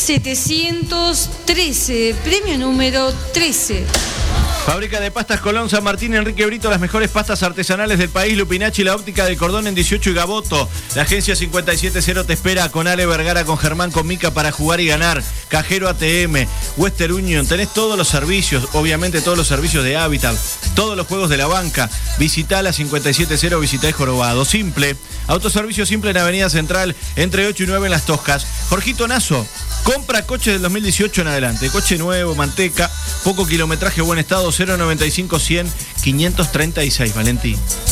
713, premio número 13. Fábrica de Pastas Colón, San Martín, Enrique Brito, las mejores pastas artesanales del país. Lupinacci, la óptica del Cordón en 18 y Gaboto. La agencia 570 te espera con Ale Vergara, con Germán, con Mica para jugar y ganar. Cajero ATM, Western Union. Tenés todos los servicios, obviamente todos los servicios de Hábitat, todos los juegos de la banca. Visitá la 570, visitá el Jorobado. Simple, autoservicio Simple en Avenida Central, entre 8 y 9 en Las Toscas. Jorgito Nazo, compra coche del 2018 en adelante. Coche nuevo, manteca, poco kilometraje, buen estado, 095 100 536, Valentín.